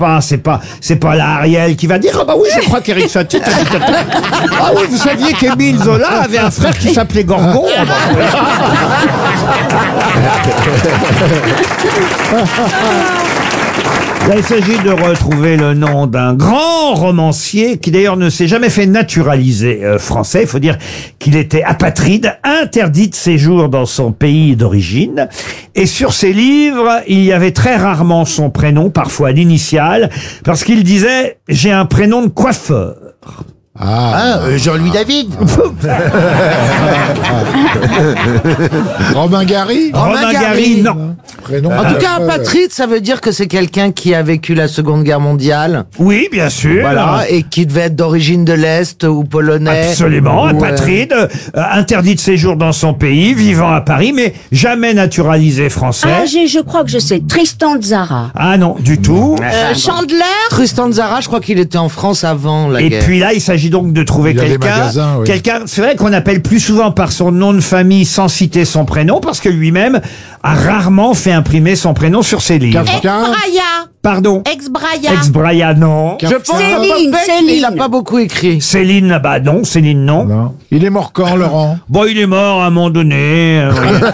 c'est pas la Ariel qui va dire ah bah oui, je crois qu'Éric Satie. Ah oui, vous saviez qu'Émile Zola avait un frère qui s'appelait Gorgon. Ah bah, Là, il s'agit de retrouver le nom d'un grand romancier qui d'ailleurs ne s'est jamais fait naturaliser français. Il faut dire qu'il était apatride, interdit de séjour dans son pays d'origine. Et sur ses livres, il y avait très rarement son prénom, parfois l'initiale, parce qu'il disait « j'ai un prénom de coiffeur ». Jean-Louis David. Romain Gary. Romain Gary, non. En tout cas, apatride, ça veut dire que c'est quelqu'un qui a vécu la Seconde Guerre mondiale. Oui, bien sûr. Voilà, et qui devait être d'origine de l'Est ou polonais. Absolument, apatride, interdit de séjour dans son pays, vivant à Paris, mais jamais naturalisé français. Ah, je crois que je sais. Tristan Tzara. Ah non, du tout. Chandler. Tristan Tzara, je crois qu'il était en France avant la Et guerre. puis là, il s'agit donc de trouver Il y a des quelqu'un, magasins, oui. c'est vrai qu'on appelle plus souvent par son nom de famille sans citer son prénom, parce que lui-même a rarement fait imprimer son prénom sur ses livres. Kafka. Ex-Braya. Pardon. Ex-Braya. Ex-Braya, non. Je pense Céline, qu'il n'a pas beaucoup écrit. Céline, bah non, Céline, non. Non. Il est mort quand, Laurent? Bon, il est mort à un moment donné.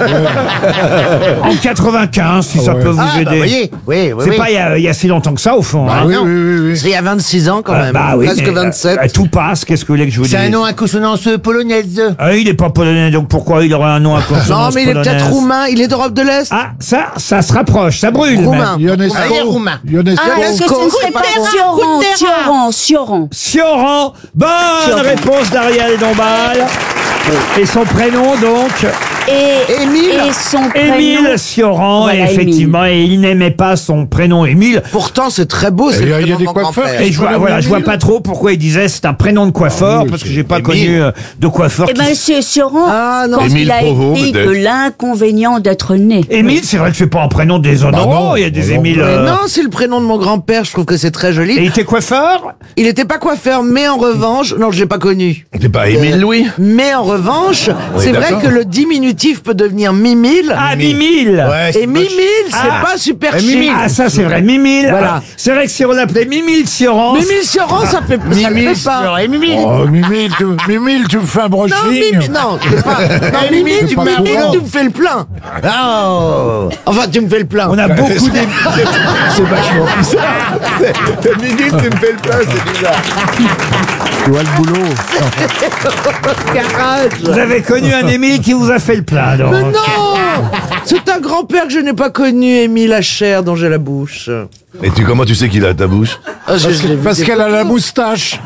En 95, si ça peut vous aider. Oui. C'est pas il y a si longtemps que ça, au fond. hein. Oui. C'est il y a 26 ans quand même. Bah oui, Presque mais, 27. tout passe, qu'est-ce que vous voulez que je vous dise? C'est un nom à consonance polonaise. Il est pas polonais, donc pourquoi il aurait un nom à consonance Non, mais il est peut-être polonaise roumain. Il est d'Europe de l'Est. Ah, ça se rapproche, ça brûle. Roumain. même. Ionesco. Ah, il est roumain. Ionesco. Ah, est-ce que ce ne serait pas Sioran. Sioran. Bonne réponse d'Ariel Dombal. Et son prénom, donc, Émile. Et son prénom. Émile Sioran. Voilà, et effectivement, et il n'aimait pas son prénom Émile. Pourtant, c'est très beau. C'est Il y a le prénom des de mon coiffeurs. grand-père. Et je vois pas trop pourquoi il disait c'est un prénom de coiffeur, oui, parce que c'est j'ai pas Émile. connu de coiffeur. Eh ben, c'est Sioran. Ah, non. Quand Émile il a Provost, écrit peut-être. que l'inconvénient d'être né. Émile, c'est vrai que c'est pas un prénom déshonorant. Bah non, il y a des bah non. Émile. Mais non, c'est le prénom de mon grand-père. Je trouve que c'est très Et joli. il était coiffeur. Il n'était pas coiffeur, mais en revanche, non, je l'ai pas connu. C'est pas Émile Louis? Mais en revanche, c'est vrai d'accord. que le diminutif peut devenir Mimile. Ah, Mimile. Et Mimile, c'est pas super chic. Ah, ça c'est vrai, Mimile. Voilà. Ah, c'est vrai que si on l'appelait Mimile Sioran. Mimile Sioran, ça fait pas. Oh, Mimile, tu me fais un Non, brushing. Mimile, non, c'est pas. Non, Mimile, c'est pas Mimile, courant. tu me fais le plein. Oh. Enfin, tu me fais le plein. On a beaucoup des... C'est vachement bizarre. Minute, tu me fais le plein, c'est bizarre. Tu vois le boulot. Garage. Vous avez connu un Émile qui vous a fait le plein, donc. Mais non. C'est un grand-père que je n'ai pas connu, Émile Hacher, dont j'ai la bouche. Et comment tu sais qu'il a ta bouche? Ah, je l'ai vu Parce des qu'elle a la moustache.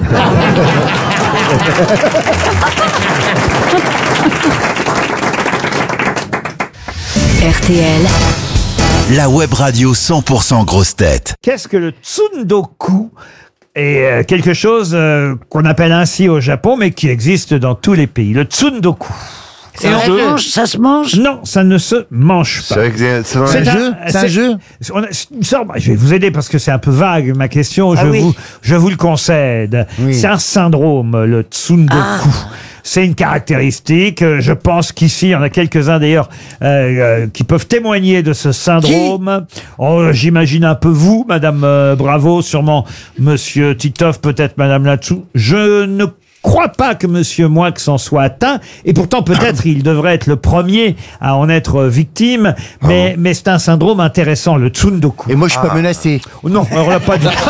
RTL, La web radio 100% grosse tête. Qu'est-ce que le tsundoku? Et quelque chose qu'on appelle ainsi au Japon, mais qui existe dans tous les pays. Le tsundoku. Ça se mange. Non, ça ne se mange pas. C'est vrai que c'est dans C'est un jeu? C'est un jeu. C'est une sorte- je vais vous aider parce que c'est un peu vague ma question. Ah oui. Je vous le concède. Oui. C'est un syndrome, le tsundoku. C'est une caractéristique. Je pense qu'ici, il y en a quelques-uns d'ailleurs qui peuvent témoigner de ce syndrome. J'imagine un peu vous, Madame Bravo, sûrement Monsieur Titoff, peut-être Madame Latsou. Je ne crois pas que Monsieur Moix en soit atteint, et pourtant peut-être il devrait être le premier à en être victime, mais c'est un syndrome intéressant, le tsundoku. Et moi, je suis pas menacé. Non, alors là pas du tout.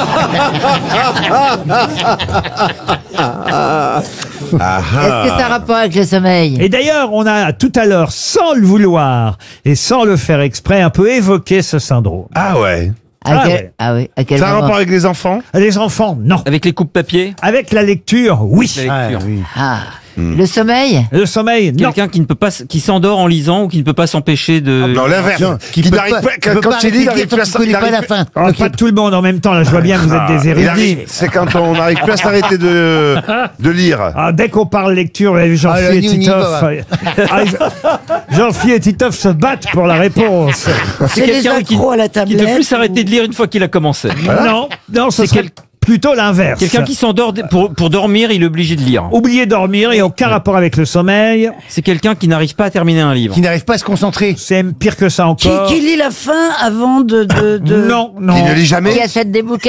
Est-ce que ça a rapport avec le sommeil? Et d'ailleurs, on a tout à l'heure, sans le vouloir et sans le faire exprès, un peu évoqué ce syndrome. Ah ouais. ouais. À quel Ça a un moment? rapport avec les enfants? Les enfants, non. Avec les coupes papier? Avec la lecture, oui. La lecture. Ah, le sommeil? Le sommeil, non. Quelqu'un qui ne peut pas, qui s'endort en lisant ou qui ne peut pas s'empêcher de. Non, l'inverse. Qui n'arrive pas, quand il lit, il n'arrive plus à connais pas la fin. Oh, pas tout le monde en même temps, là je vois bien que vous êtes des érudits. C'est quand on n'arrive plus à s'arrêter de lire. Ah, dès qu'on parle lecture, Jean-Phi Ah, et on y Titoff, Jean-Phi et Titoff se battent pour la réponse. C'est des quelqu'un qui accros à la ne peut tablette. plus s'arrêter de lire une fois qu'il a commencé. Non, ce serait plutôt l'inverse. Quelqu'un qui s'endort pour dormir, il est obligé de lire. Oublier dormir et aucun rapport avec le sommeil. C'est quelqu'un qui n'arrive pas à terminer un livre. Qui n'arrive pas à se concentrer. C'est pire que ça encore. Qui lit la fin avant de... Non. Il ne lit jamais. Qui achète des bouquins?